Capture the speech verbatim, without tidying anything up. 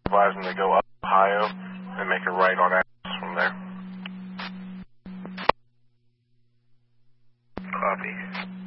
advise them to go up Ohio and make a right on Adams from there. Copy.